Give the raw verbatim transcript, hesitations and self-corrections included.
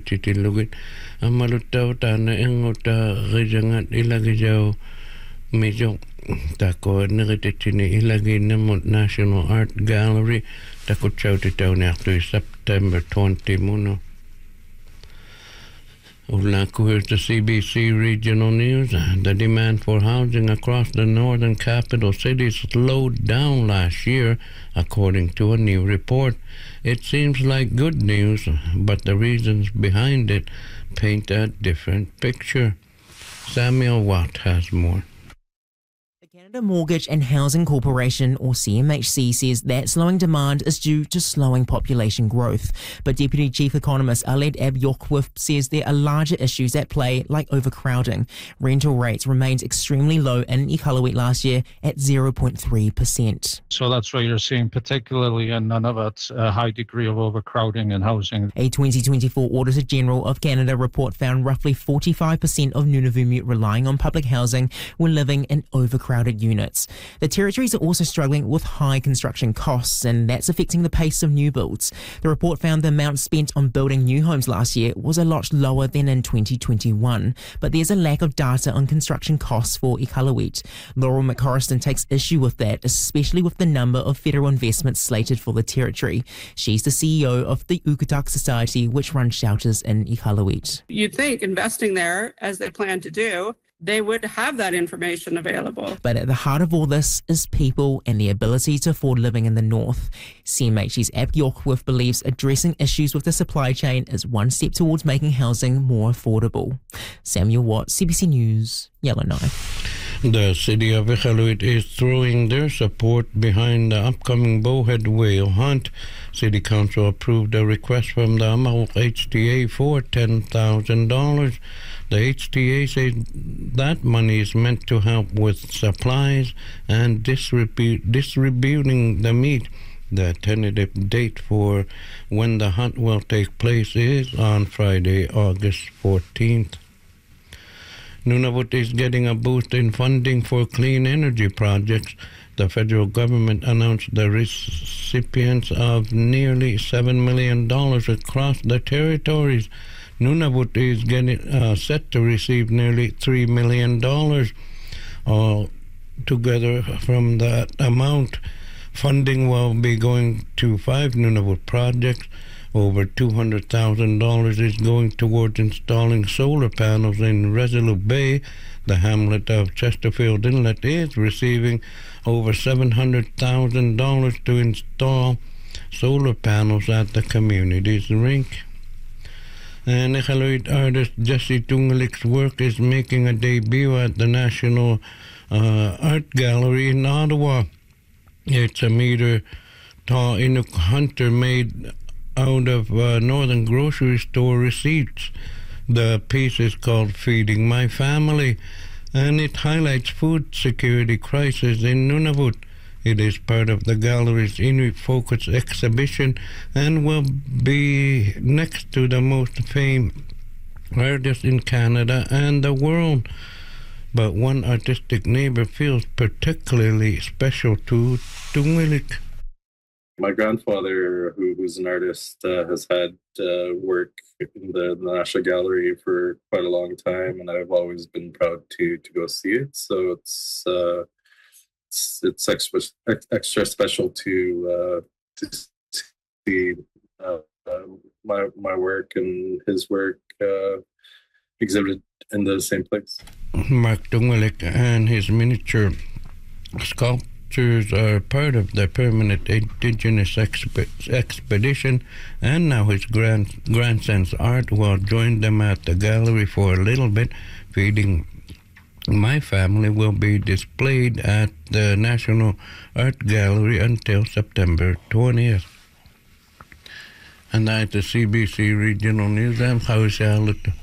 titilugit amalutaw tana engota rijangat ilagijao medyo tako nagititini ilagay na mo National Art Gallery tako chawtitaw na after September twentieth muno. Ulaku, here's the C B C Regional News. The demand for housing across the northern capital cities slowed down last year, according to a new report. It seems like good news, but the reasons behind it paint a different picture. Samuel Watt has more. Canada Mortgage and Housing Corporation, or C M H C, says that slowing demand is due to slowing population growth. But Deputy Chief Economist Aled Abiyokwif says there are larger issues at play, like overcrowding. Rental rates remained extremely low in Iqaluit last year at zero point three percent. So that's why you're seeing, particularly in Nunavut, a high degree of overcrowding in housing. A twenty twenty-four Auditor General of Canada report found roughly forty-five percent of Nunavummiut relying on public housing were living in overcrowded units. The territories are also struggling with high construction costs, and that's affecting the pace of new builds. The report found the amount spent on building new homes last year was a lot lower than in twenty twenty-one, but there's a lack of data on construction costs for Iqaluit. Laurel McCorriston takes issue with that, especially with the number of federal investments slated for the territory. She's the C E O of the Ukutak Society, which runs shelters in Iqaluit. You'd think investing there, as they plan to do, they would have that information available. But at the heart of all this is people and the ability to afford living in the north. C M H's Abiyokwif believes addressing issues with the supply chain is one step towards making housing more affordable. Samuel Watt, C B C News, Yellowknife. The city of Iqaluit is throwing their support behind the upcoming bowhead whale hunt. City Council approved a request from the Amahawk H T A for ten thousand dollars. The H T A says that money is meant to help with supplies and distribu- distributing the meat. The tentative date for when the hunt will take place is on Friday, August fourteenth. Nunavut is getting a boost in funding for clean energy projects. The federal government announced the recipients of nearly seven million dollars across the territories. Nunavut is getting uh, set to receive nearly three million dollars. All together from that amount, funding will be going to five Nunavut projects. Over two hundred thousand dollars is going towards installing solar panels in Resolute Bay. The hamlet of Chesterfield Inlet is receiving over seven hundred thousand dollars to install solar panels at the community's rink. And Iqaluit artist Jesse Tungalik's work is making a debut at the National uh, Art Gallery in Ottawa. It's a meter tall Inuk hunter made out of uh, Northern grocery store receipts. The piece is called Feeding My Family, and it highlights food security crisis in Nunavut. It is part of the gallery's Inuit Focus exhibition and will be next to the most famous artists in Canada and the world. But one artistic neighbor feels particularly special to Tungilik. My grandfather, who, who's an artist, uh, has had uh, work in the, the National Gallery for quite a long time, and I've always been proud to to go see it. So it's uh, it's, it's extra extra special to uh, to see uh, uh, my my work and his work uh, exhibited in the same place. Mark Tungilik and his miniature sculpture are part of the permanent Indigenous exp- expedition, and now his grand, grandson's art will join them at the gallery for a little bit. Feeding My Family will be displayed at the National Art Gallery until September twentieth. And that's the C B C Regional News. I'm Hausia Lutu.